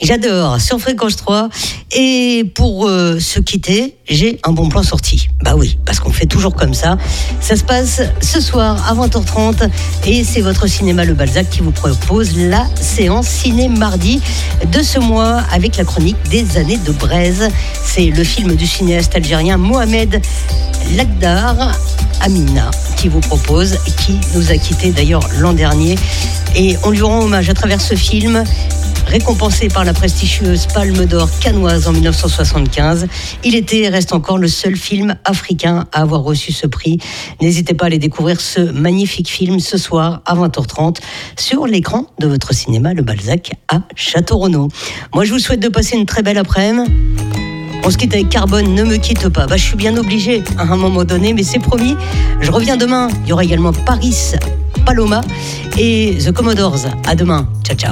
J'adore, sur Fréquence 3. Et pour se quitter, j'ai un bon plan sorti. Bah oui, parce qu'on fait toujours comme ça. Ça se passe ce soir à 20h30 et c'est votre cinéma Le Balzac qui vous propose la séance ciné mardi de ce mois avec la chronique des années de Braise. C'est le film du cinéaste algérien Mohamed Lagdar Amina qui vous propose, qui nous a quittés d'ailleurs l'an dernier. Et on lui rend hommage à travers ce film. Récompensé par la prestigieuse Palme d'Or cannoise en 1975, il était et reste encore le seul film africain à avoir reçu ce prix. N'hésitez pas à aller découvrir ce magnifique film ce soir à 20h30 sur l'écran de votre cinéma Le Balzac à Château-Renaud. Moi, je vous souhaite de passer une très belle après-midi. On se quitte avec Carbone, ne me quitte pas. Je suis bien obligé à un moment donné, mais c'est promis. Je reviens demain. Il y aura également Paris Paloma et The Commodores. À demain. Ciao, ciao.